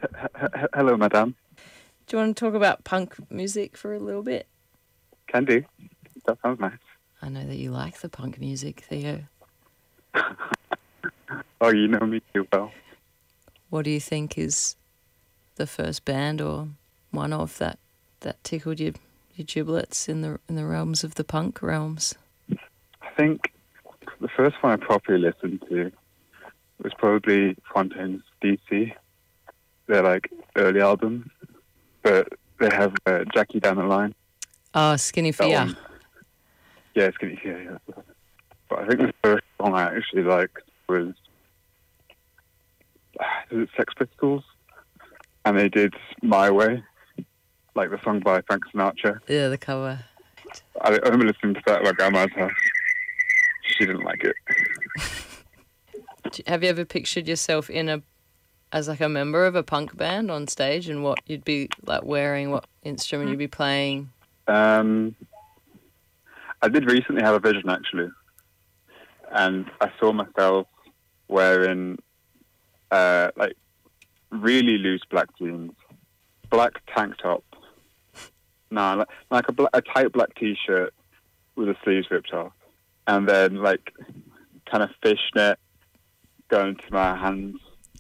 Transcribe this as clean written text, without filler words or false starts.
Hello, madame. Do you want to talk about punk music for a little bit? Can do. That sounds nice. I know that you like the punk music, Theo. Oh, you know me too well. What do you think is the first band or one of that tickled your giblets in the realms of the punk realms? I think the first one I properly listened to was probably Fontaine's DC. Their early album, but they have Jackie Down the Line. Oh, Skinny That Fear. one. Yeah, it's gonna. Yeah. But I think the first song I actually liked was it Sex Pistols, and they did My Way, like the song by Frank Sinatra. Yeah, the cover. I remember listening to that at my grandma's house. She didn't like it. Have you ever pictured yourself as like a member of a punk band on stage and what you'd be like wearing, what instrument you'd be playing? I did recently have a vision actually, and I saw myself wearing really loose black jeans, black tank top, a tight black t-shirt with the sleeves ripped off, and then kind of fishnet going to my hands